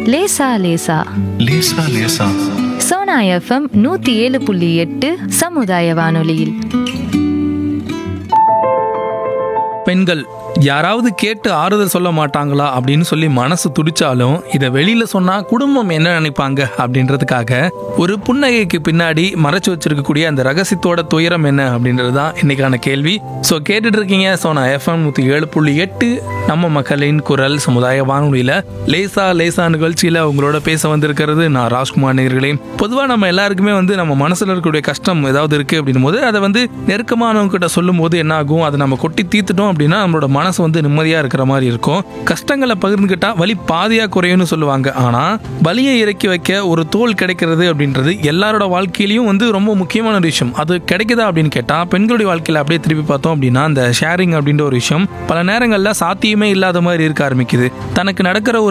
லேசா லேசா லேசா லேசா. சோனா எஃப்எம் 107.8 சமுதாய வானொலியில். பெண்கள் யாராவது கேட்டு ஆறுதல் சொல்ல மாட்டாங்களா அப்படின்னு சொல்லி மனசு துடிச்சாலும் இதை வெளியில சொன்னா குடும்பம் என்ன நினைப்பாங்க அப்படின்றதுக்காக ஒரு புன்னகைக்கு பின்னாடி மறைச்சு வச்சிருக்கக்கூடிய அந்த ரகசியத்தோட துயரம் என்ன அப்படின்றது தான் இன்னைக்கான கேள்வி. ஸோ கேட்டுட்டு இருக்கீங்க சோனா எஃப்எம் 107.8 நம்ம மக்களின் குரல் சமுதாய வானொலியில லேசா லேசா நிகழ்ச்சியில உங்களோட பேச வந்திருக்கிறது நான் ராஜ்குமார். நேயர்களே, பொதுவா நம்ம எல்லாருக்குமே நம்ம மனசுல இருக்கக்கூடிய கஷ்டம் ஏதாவது இருக்கு அப்படின்னும் போது அதை நெருக்கமானவங்க கிட்ட சொல்லும் போது என்ன ஆகும், அதை நம்ம கொட்டி தீர்த்துட்டோம் அப்படின்னா நம்மளோட மனசு நிம்மதியா இருக்கிற மாதிரி இருக்கும். கஷ்டங்களை பகிர்ந்துகிட்டா வலி பாதியா குறையும்னு சொல்லுவாங்க. ஆனா வலியை இறக்கி வைக்க ஒரு தோல் கிடைக்கிறது அப்படின்றது எல்லாரோட வாழ்க்கையிலயும் ரொம்ப முக்கியமான ஒரு விஷயம். அது கிடைக்குதா அப்படின்னு கேட்டா பெண்களுடைய வாழ்க்கையில அப்படியே திருப்பி பார்த்தோம் அப்படின்னா அந்த ஷேரிங் அப்படின்ற ஒரு விஷயம் பல நேரங்கள்ல சாத்தியமே இல்லாத மாதிரி இருக்க ஆரம்பிக்குது. தனக்கு நடக்கிற ஒரு